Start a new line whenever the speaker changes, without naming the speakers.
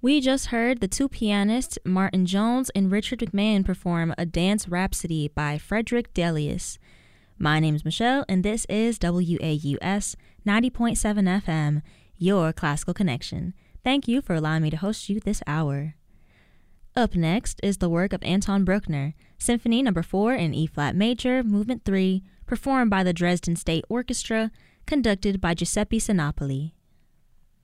We just heard the two pianists Martin Jones and Richard McMahon perform A Dance Rhapsody by Frederick Delius. My name's Michelle, and this is WAUS 90.7 FM, your classical connection. Thank you for allowing me to host you this hour. Up next is the work of Anton Bruckner, Symphony No. 4 in E-flat major, Movement 3, performed by the Dresden State Orchestra, conducted by Giuseppe Sinopoli.